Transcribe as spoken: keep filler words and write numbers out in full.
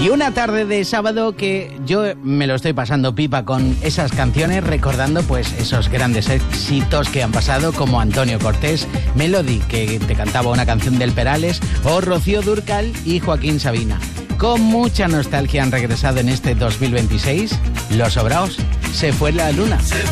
Y una tarde de sábado que yo me lo estoy pasando pipa con esas canciones, recordando pues esos grandes éxitos que han pasado, como Antonio Cortés, Melody, que te cantaba una canción del Perales, o Rocío Dúrcal y Joaquín Sabina. Con mucha nostalgia han regresado en este dos mil veintiséis Los Sobraos, Se fue la luna.